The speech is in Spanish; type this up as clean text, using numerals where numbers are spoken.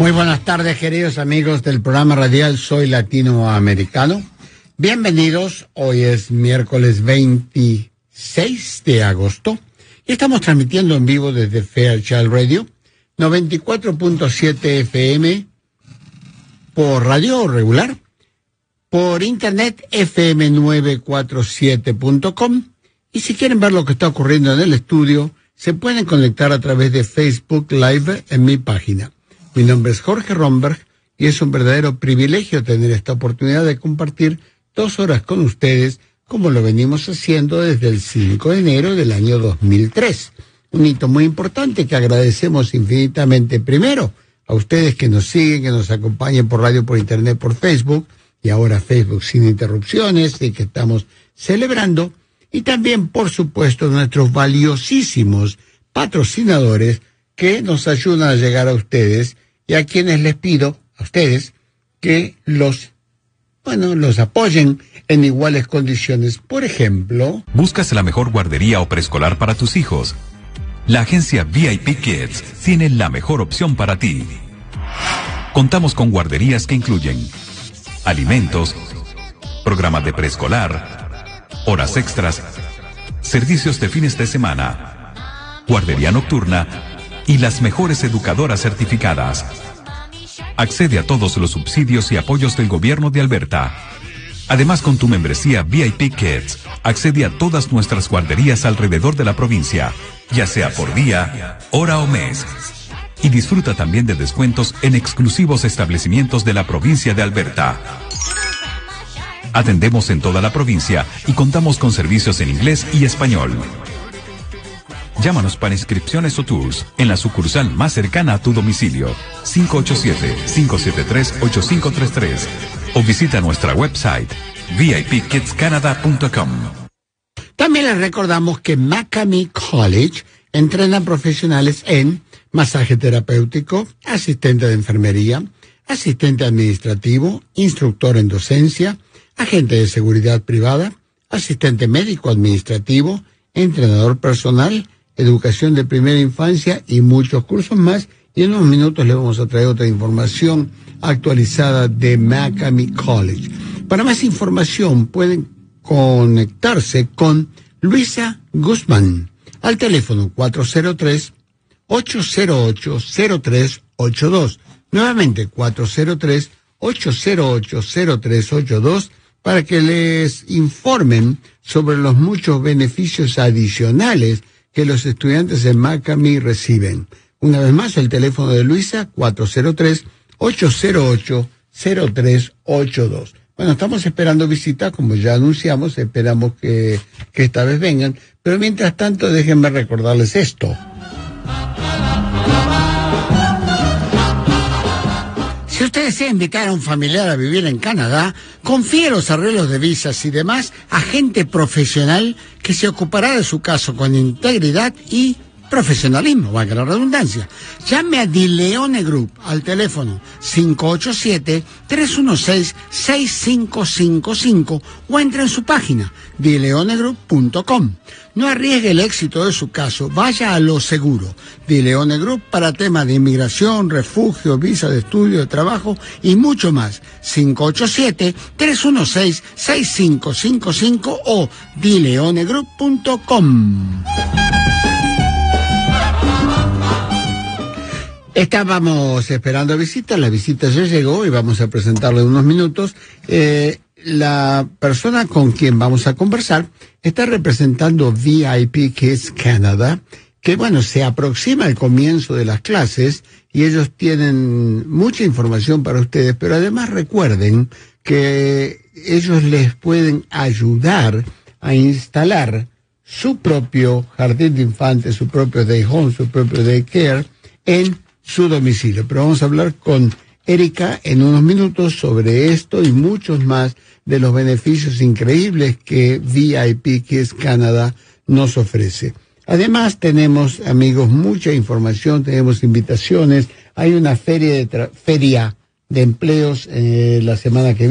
Muy buenas tardes, queridos amigos del programa radial Soy Latinoamericano. Bienvenidos, hoy es miércoles 26 de agosto y estamos transmitiendo en vivo desde Fairchild Radio, 94.7 FM, por radio regular, por internet fm947.com, y si quieren ver lo que está ocurriendo en el estudio, se pueden conectar a través de Facebook Live en mi página. Mi nombre es Jorge Romberg y es un verdadero privilegio tener esta oportunidad de compartir 2 horas con ustedes, como lo venimos haciendo desde el 5 de enero del año 2003. Un hito muy importante que agradecemos infinitamente, primero a ustedes que nos siguen, que nos acompañen por radio, por internet, por Facebook, y ahora Facebook sin interrupciones, y que estamos celebrando, y también, por supuesto, nuestros valiosísimos patrocinadores que nos ayudan a llegar a ustedes, y a quienes les pido, a ustedes, que los apoyen en iguales condiciones. Por ejemplo, ¿buscas la mejor guardería o preescolar para tus hijos? La agencia VIP Kids tiene la mejor opción para ti. Contamos con guarderías que incluyen alimentos, programas de preescolar, horas extras, servicios de fines de semana, guardería nocturna y las mejores educadoras certificadas. Accede a todos los subsidios y apoyos del gobierno de Alberta. Además, con tu membresía VIP Kids, accede a todas nuestras guarderías alrededor de la provincia, ya sea por día, hora o mes. Y disfruta también de descuentos en exclusivos establecimientos de la provincia de Alberta. Atendemos en toda la provincia y contamos con servicios en inglés y español. Llámanos para inscripciones o tours en la sucursal más cercana a tu domicilio, 587-573-8533, o visita nuestra website, vipkidscanada.com. También les recordamos que Macamee College entrena profesionales en masaje terapéutico, asistente de enfermería, asistente administrativo, instructor en docencia, agente de seguridad privada, asistente médico administrativo, entrenador personal, educación de primera infancia y muchos cursos más. Y en unos minutos le vamos a traer otra información actualizada de Macamee College. Para más información pueden conectarse con Luisa Guzmán al teléfono 403-808-0382. Nuevamente 403-808-0382 para que les informen sobre los muchos beneficios adicionales que los estudiantes de Macamee reciben. Una vez más, el teléfono de Luisa, 403-808-0382. Bueno, estamos esperando visitas, como ya anunciamos, esperamos que esta vez vengan, pero mientras tanto déjenme recordarles esto. Si usted desea invitar a un familiar a vivir en Canadá, confíe los arreglos de visas y demás a gente profesional que se ocupará de su caso con integridad y profesionalismo, valga la redundancia. Llame a DeLeone Group al teléfono 587-316-6555 o entre en su página deleonegroup.com. No arriesgue el éxito de su caso, vaya a lo seguro. DeLeone Group para temas de inmigración, refugio, visa de estudio, de trabajo y mucho más. 587-316-6555 o deleonegroup.com. Estábamos esperando visitas, la visita ya llegó y vamos a presentarle en unos minutos. La persona con quien vamos a conversar está representando VIP Kids Canada, que bueno, se aproxima el comienzo de las clases y ellos tienen mucha información para ustedes, pero además recuerden que ellos les pueden ayudar a instalar su propio jardín de infantes, su propio day home, su propio day care en su domicilio. Pero vamos a hablar con Erika en unos minutos sobre esto y muchos más de los beneficios increíbles que VIP Kids Canada nos ofrece. Además tenemos, amigos, mucha información, tenemos invitaciones, hay una feria de empleos la semana que viene.